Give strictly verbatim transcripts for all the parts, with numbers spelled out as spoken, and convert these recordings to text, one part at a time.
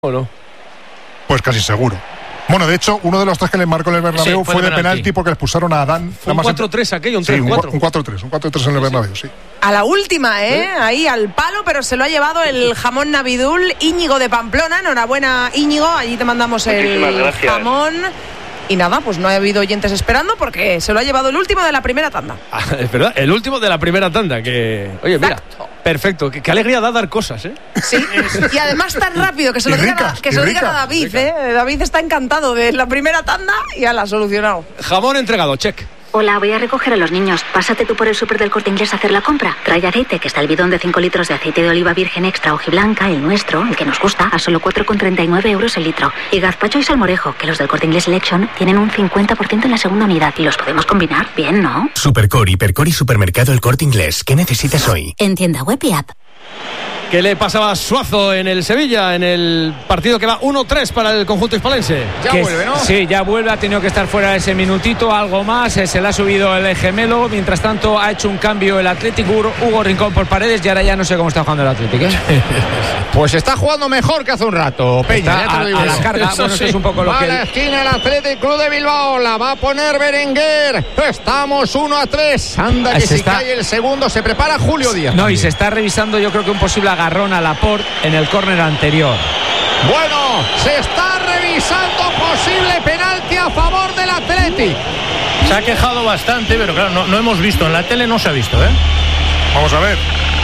¿O no? Pues casi seguro. Bueno, de hecho, uno de los tres que les marcó en el Bernabéu sí, fue, fue de penalti. penalti porque le expulsaron a Adán. Fue un cuatro tres aquello, un sí, tres cuatro. Un cuatro tres, un cuatro tres en el Bernabéu, sí. A la última, ¿eh? ¿Eh? Ahí al palo, pero se lo ha llevado el jamón Navidul, Íñigo de Pamplona. Enhorabuena, Íñigo. Allí te mandamos el jamón. Y nada, pues no ha habido oyentes esperando porque se lo ha llevado el último de la primera tanda. Ah, es verdad, el último de la primera tanda. Que Oye, mira, Exacto. perfecto. Qué, qué alegría da dar cosas, ¿eh? Sí, y además tan rápido que se lo digan a, que se lo digan a David, ¿eh? David está encantado de la primera tanda y ya la ha solucionado. Jamón entregado, check. Hola, voy a recoger a los niños. Pásate tú por el súper del Corte Inglés a hacer la compra. Trae aceite, que está el bidón de cinco litros de aceite de oliva virgen extra hojiblanca, el nuestro, el que nos gusta, a solo cuatro con treinta y nueve euros el litro. Y gazpacho y salmorejo, que los del Corte Inglés Selection tienen un cincuenta por ciento en la segunda unidad. Y los podemos combinar bien, ¿no? Supercore, Hipercore y Supermercado El Corte Inglés. ¿Qué necesitas hoy? En tienda web y app. ¿Qué le pasaba a Suazo en el Sevilla, en el partido que va uno tres para el conjunto hispalense? Ya que vuelve, ¿no? Sí, ya vuelve, ha tenido que estar fuera ese minutito, algo más, se le ha subido el gemelo, mientras tanto ha hecho un cambio el Athletic, Hugo Rincón por Paredes y ahora ya no sé cómo está jugando el Athletic, ¿eh? Pues está jugando mejor que hace un rato, Peña, está ya te lo digo a, a la carga, eso bueno, sí. Eso es un poco lo va que... a la esquina el Athletic Club de Bilbao, la va a poner Berenguer, estamos uno a tres, anda que se si está... cae el segundo, se prepara Julio Díaz. No, también. Y se está revisando yo creo que un posible agarrón a Laporte en el córner anterior. Bueno, se está revisando posible penalti a favor del Athletic. Se ha quejado bastante, pero claro, no, no hemos visto, en la tele no se ha visto, ¿eh? Vamos a ver.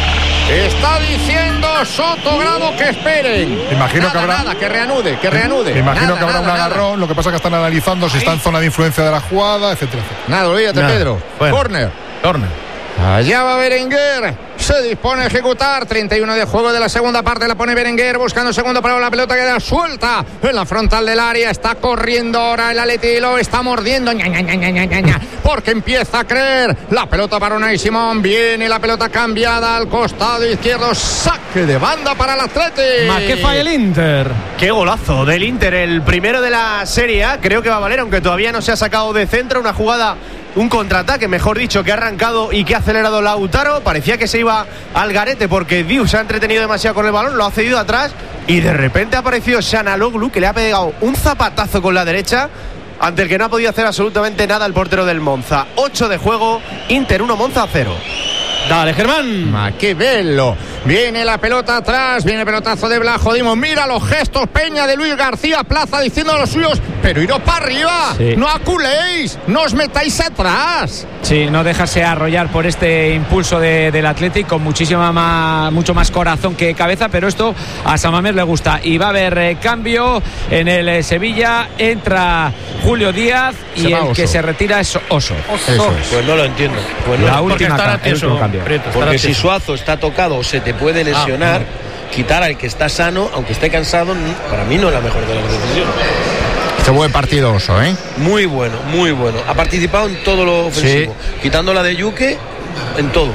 Está diciendo Soto Grado que esperen. Imagino nada, que habrá. Nada, que reanude, que reanude. Me imagino nada, que habrá nada, un agarrón. Nada. Lo que pasa es que están analizando si Ahí. está en zona de influencia de la jugada, etcétera, etcétera. Nada, olvídate, nada. Pedro. Bueno. Corner. Corner. Allá va Berenguer. Se dispone a ejecutar. treinta y uno de juego de la segunda parte. La pone Berenguer buscando segundo para la pelota. Queda suelta en la frontal del área. Está corriendo ahora el Atleti. Lo está mordiendo. Ña, Ña, Ña, Ña, Ña, Ña, porque empieza a creer. La pelota para Unai Simón. Viene la pelota cambiada al costado izquierdo. Saque de banda para el Atleti. ¿Ma qué falla el Inter? Qué golazo del Inter. El primero de la Serie A. Creo que va a valer, aunque todavía no se ha sacado de centro. Una jugada... Un contraataque, mejor dicho, que ha arrancado y que ha acelerado Lautaro. Parecía que se iba al garete porque Diu se ha entretenido demasiado con el balón, lo ha cedido atrás y de repente ha aparecido Şanaloglu, que le ha pegado un zapatazo con la derecha ante el que no ha podido hacer absolutamente nada el portero del Monza. ocho de juego, Inter uno, Monza cero. Dale, Germán. Ma, qué bello. Viene la pelota atrás, viene el pelotazo de Blas Jodimos. Mira los gestos, Peña, de Luis García Plaza diciendo a los suyos, pero iros para arriba, sí. No aculéis, no os metáis atrás. Sí, no dejarse arrollar por este impulso de, del Athletic con muchísima más, mucho más corazón que cabeza, pero esto a Samamés le gusta. Y va a haber eh, cambio en el eh, Sevilla, entra Julio Díaz y se el Oso. Que se retira es Oso. Oso. Es. Pues no lo entiendo. Pues no, la última ca- el último cambio. Preto, porque si Suazo está tocado se te puede lesionar, ah, quitar al que está sano, aunque esté cansado, para mí no es la mejor de las decisiones. Este buen partido Oso, ¿eh? Muy bueno, muy bueno. Ha participado en todo lo ofensivo, sí. Quitando la de Yuke, en todo.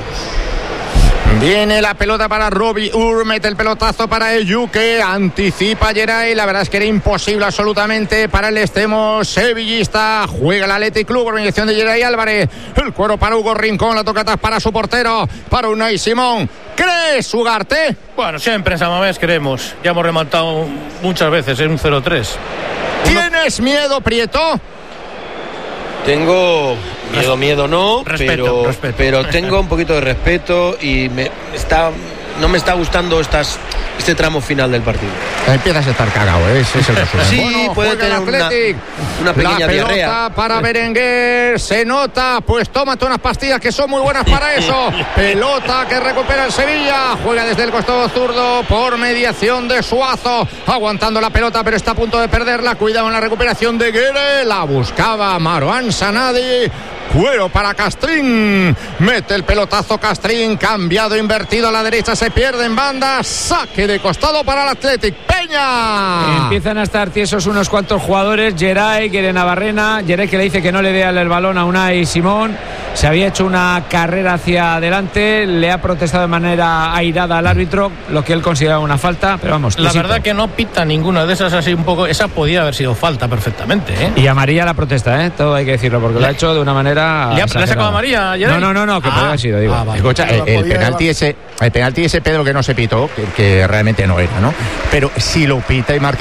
Viene la pelota para Robbie Ur, mete el pelotazo para el Yuke, anticipa a Geray, la verdad es que era imposible absolutamente para el extremo sevillista, juega el Athletic Club, organización de Geray Álvarez, el cuero para Hugo Rincón, la toca atrás para su portero, para Unai Simón. ¿Crees, Ugarte? Bueno, siempre en Samamés creemos, ya hemos remontado muchas veces en un cero tres. ¿Tienes Uno... miedo, Prieto? Tengo miedo, miedo no, respeto, pero, respeto. pero tengo un poquito de respeto y me está, no me está gustando estas, este tramo final del partido. Empiezas a estar cagado, ¿eh? Ese es el resumen. Sí, bueno, puede tener una, una pequeña la pelota diarrea. Para Berenguer, se nota, pues tómate unas pastillas que son muy buenas para eso. Pelota que recupera el Sevilla, juega desde el costado zurdo por mediación de Suazo, aguantando la pelota pero está a punto de perderla, cuidado en la recuperación de Guerre, la buscaba Marouane Sanadi. Cuero para Castrín, mete el pelotazo Castrín, cambiado, invertido a la derecha, se pierde en banda, saque de costado para el Athletic. Peña. Empiezan a estar tiesos unos cuantos jugadores, Geray, Guere Navarrena, Geray que le dice que no le dé el balón a Unai Simón, se había hecho una carrera hacia adelante, le ha protestado de manera airada al árbitro, lo que él consideraba una falta, pero vamos. La verdad que no pita ninguna de esas así un poco, esa podía haber sido falta perfectamente, ¿eh? Y amarilla la protesta, ¿eh? Todo hay que decirlo, porque lo ha hecho de una manera. ¿Le ha, ¿le ha sacado amarilla? No, no, no, no, que ah, podría haber sido, digo. Ah, vale. Escucha, el, el penalti ese, el penalti ese, Pedro, que no se pitó, que, que realmente no era, ¿no? Pero si lo pita y marca